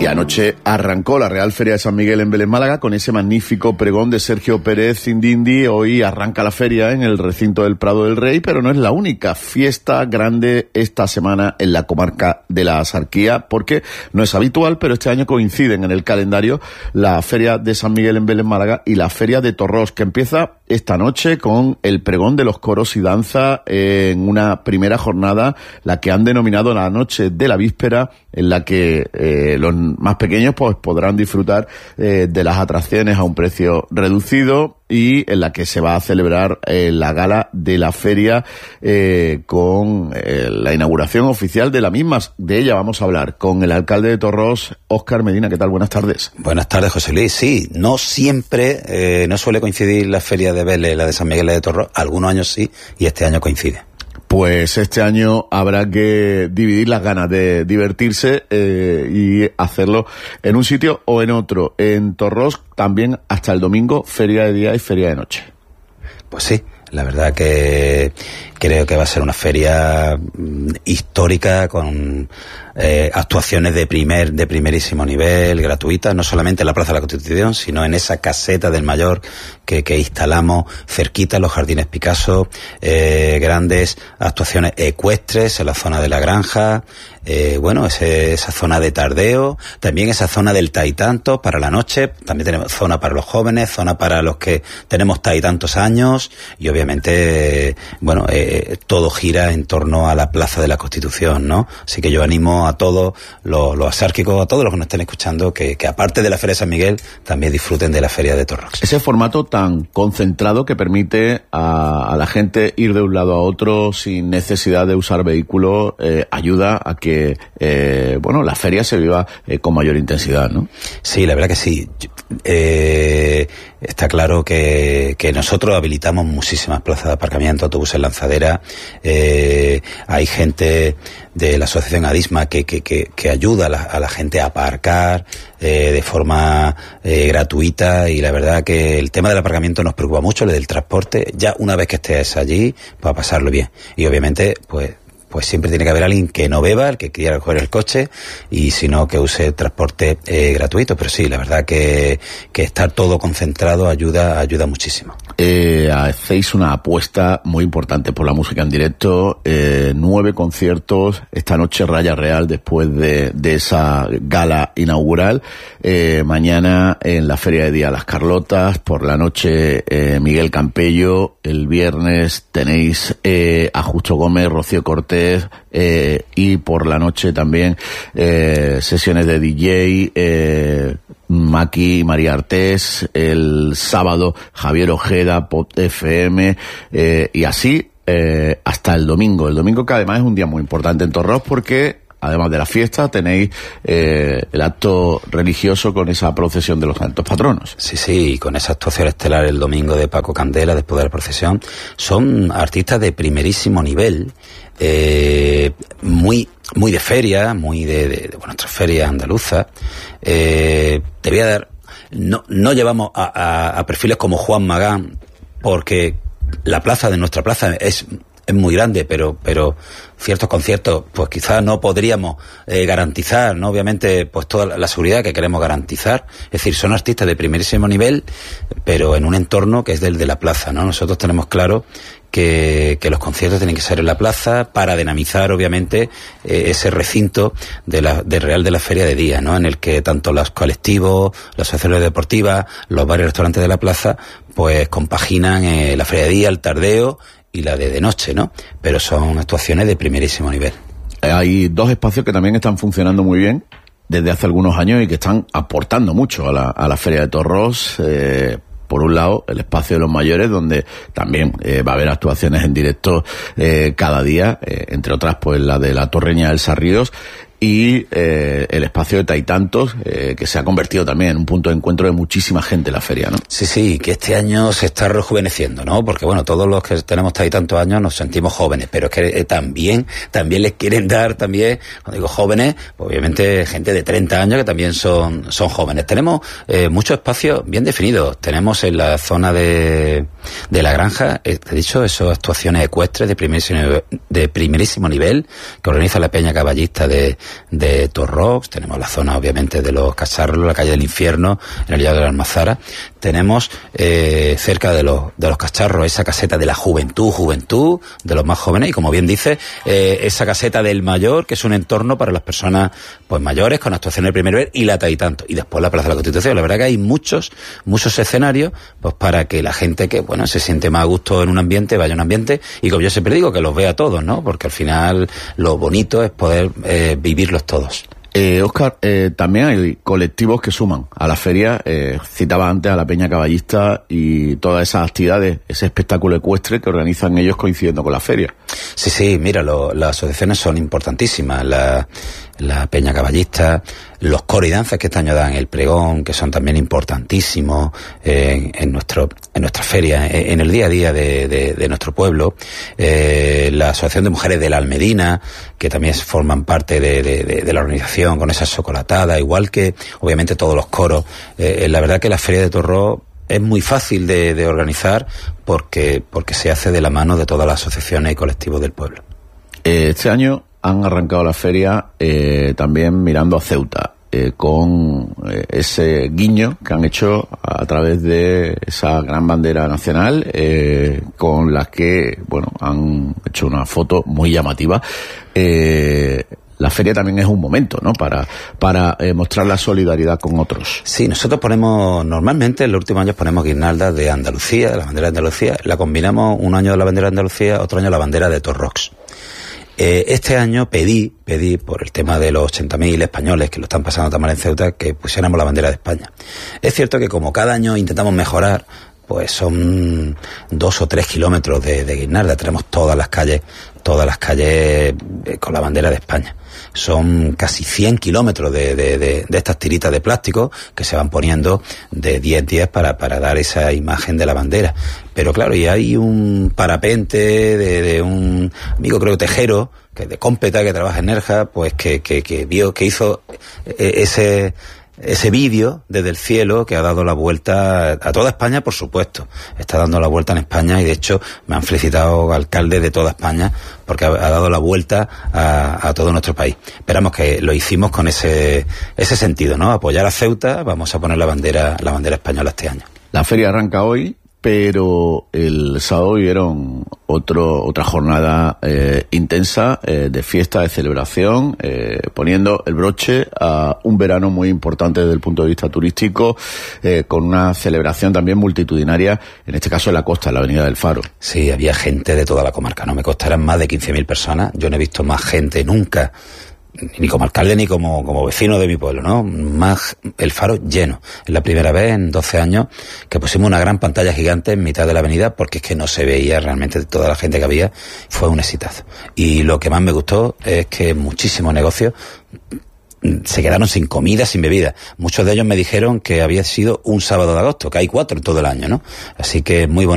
Y anoche arrancó la Real Feria de San Miguel en Vélez, Málaga, con ese magnífico pregón de Sergio Pérez Zindindi. Hoy arranca la feria en el recinto del Prado del Rey, pero no es la única fiesta grande esta semana en la comarca de la Axarquía, porque no es habitual, pero este año coinciden en el calendario la Feria de San Miguel en Vélez, Málaga, y la Feria de Torrós, que empieza esta noche con el pregón de los coros y danza en una primera jornada, la que han denominado la noche de la víspera, en la que los más pequeños pues podrán disfrutar de las atracciones a un precio reducido, y en la que se va a celebrar la gala de la feria con la inauguración oficial de la misma. De ella vamos a hablar con el alcalde de Torrós, Óscar Medina. ¿Qué tal? Buenas tardes. Buenas tardes, José Luis. Sí, no siempre, no suele coincidir la feria de Vélez, la de San Miguel, la de Torrós. Algunos años sí, y este año coincide. Pues este año habrá que dividir las ganas de divertirse y hacerlo en un sitio o en otro. En Torrós también hasta el domingo, feria de día y feria de noche. Pues sí, la verdad que creo que va a ser una feria histórica con actuaciones de primerísimo nivel, gratuitas, no solamente en la Plaza de la Constitución, sino en esa caseta del Mayor que instalamos cerquita en los Jardines Picasso, grandes actuaciones ecuestres en la zona de la Granja, esa zona de tardeo, también esa zona del taitantos para la noche, también tenemos zona para los jóvenes, zona para los que tenemos taitantos años, y obviamente, todo gira en torno a la Plaza de la Constitución, ¿no? Así que yo animo a todos los asárquicos, a todos los que nos estén escuchando, que aparte de la Feria de San Miguel, también disfruten de la Feria de Torrós. Ese formato tan concentrado que permite a la gente ir de un lado a otro sin necesidad de usar vehículos, ayuda a que, la feria se viva con mayor intensidad, ¿no? Sí, la verdad que sí. Está claro que nosotros habilitamos muchísimas plazas de aparcamiento, autobuses lanzadera, hay gente de la asociación ADISMA que ayuda a la gente a aparcar de forma gratuita, y la verdad que el tema del aparcamiento nos preocupa mucho, el del transporte. Ya una vez que estés allí, pues a pasarlo bien, y obviamente pues siempre tiene que haber alguien que no beba, el que quiera coger el coche, y si no, que use transporte gratuito. Pero sí, la verdad que estar todo concentrado ayuda muchísimo. Hacéis una apuesta muy importante por la música en directo, 9 conciertos esta noche, Raya Real, después de esa gala inaugural, mañana en la Feria de Día Las Carlotas, por la noche Miguel Campello, el viernes tenéis a Justo Gómez, Rocío Cortés, y por la noche también sesiones de DJ, Maki y María Artés, el sábado Javier Ojeda, Pop FM, y así hasta el domingo. El domingo, que además es un día muy importante en Torrós, porque además de la fiesta tenéis el acto religioso con esa procesión de los santos patronos. Sí, con esa actuación estelar el domingo de Paco Candela después de la procesión. Son artistas de primerísimo nivel, muy de feria, muy de nuestras ferias andaluzas. Te voy a dar, no llevamos a perfiles como Juan Magán, porque nuestra plaza es muy grande, pero ciertos conciertos pues quizás no podríamos garantizar, ¿no? Obviamente pues toda la seguridad que queremos garantizar. Es decir, son artistas de primerísimo nivel, pero en un entorno que es del de la plaza, ¿no? Nosotros tenemos claro que los conciertos tienen que ser en la plaza para dinamizar, obviamente, ese recinto de Real de la Feria de Día, ¿no? En el que tanto los colectivos, las asociaciones deportivas, los bares y restaurantes de la plaza, pues compaginan la Feria de Día, el tardeo y la de noche, ¿no? Pero son actuaciones de primerísimo nivel. Hay 2 espacios que también están funcionando muy bien desde hace algunos años y que están aportando mucho a la Feria de Torrós. Por un lado, el espacio de los mayores, donde también va a haber actuaciones en directo cada día, entre otras pues la de la Torreña del Sarríos, y el espacio de Taitantos, que se ha convertido también en un punto de encuentro de muchísima gente en la feria, ¿no? Sí, que este año se está rejuveneciendo, ¿no? Porque bueno, todos los que tenemos tantos años nos sentimos jóvenes, pero es que también les quieren dar también, cuando digo jóvenes, pues obviamente gente de 30 años que también son jóvenes. Tenemos muchos espacios bien definidos. Tenemos en la zona de la Granja, te he dicho, esas actuaciones ecuestres de primerísimo nivel que organiza la Peña Caballista de de Torrox, tenemos la zona obviamente de los Cacharros, la calle del Infierno, en el Llano de la Almazara, tenemos cerca de los Cacharros esa caseta de la juventud, de los más jóvenes, y como bien dice, esa caseta del Mayor, que es un entorno para las personas pues mayores, con actuaciones de primer nivel, y la Taitanto, y después la Plaza de la Constitución. La verdad que hay muchos escenarios pues para que la gente que bueno se siente más a gusto en un ambiente, vaya a un ambiente, y como yo siempre digo, que los vea todos, ¿no? Porque al final lo bonito es poder vivirlos todos. Óscar, también hay colectivos que suman a la feria. Citaba antes a la Peña Caballista y todas esas actividades, ese espectáculo ecuestre que organizan ellos coincidiendo con la feria. Sí, mira, las asociaciones son importantísimas. La Peña Caballista, los coros y danzas que este año dan el pregón, que son también importantísimos en nuestra feria, en el día a día de nuestro pueblo. La Asociación de Mujeres de la Almedina, que también forman parte de la organización con esa chocolatada, igual que obviamente todos los coros. La verdad que la Feria de Torró es muy fácil de organizar porque se hace de la mano de todas las asociaciones y colectivos del pueblo. Este año han arrancado la feria también mirando a Ceuta, con ese guiño que han hecho a través de esa gran bandera nacional, con la que, bueno, han hecho una foto muy llamativa. La feria también es un momento, ¿no?, para mostrar la solidaridad con otros. Sí, nosotros normalmente en los últimos años ponemos guirnaldas de Andalucía, de la bandera de Andalucía, la combinamos un año de la bandera de Andalucía, otro año la bandera de Torrox. Este año pedí por el tema de los 80.000 españoles que lo están pasando tan mal en Ceuta, que pusiéramos la bandera de España. Es cierto que como cada año intentamos mejorar, pues son 2 o 3 kilómetros de guirnalda, tenemos todas las calles con la bandera de España. Son casi 100 kilómetros de estas tiritas de plástico que se van poniendo de 10 para dar esa imagen de la bandera. Pero claro, y hay un parapente de un amigo, creo, tejero, que de Cómpeta, que trabaja en Nerja, pues que vio, que hizo ese vídeo desde el cielo, que ha dado la vuelta a toda España, por supuesto. Está dando la vuelta en España, y de hecho me han felicitado alcaldes de toda España porque ha dado la vuelta a todo nuestro país. Esperamos que lo hicimos con ese sentido, ¿no? Apoyar a Ceuta. Vamos a poner la bandera española este año. La feria arranca hoy, pero el sábado vieron otra jornada intensa de fiesta, de celebración, poniendo el broche a un verano muy importante desde el punto de vista turístico, con una celebración también multitudinaria, en este caso en la costa, en la Avenida del Faro. Sí, había gente de toda la comarca, ¿no? Me costarán más de 15.000 personas. Yo no he visto más gente nunca, ni como alcalde ni como vecino de mi pueblo, ¿no? Más el Faro lleno. Es la primera vez en 12 años que pusimos una gran pantalla gigante en mitad de la avenida, porque es que no se veía realmente toda la gente que había. Fue un exitazo. Y lo que más me gustó es que muchísimos negocios se quedaron sin comida, sin bebida. Muchos de ellos me dijeron que había sido un sábado de agosto, que hay 4 en todo el año, ¿no? Así que muy bonito.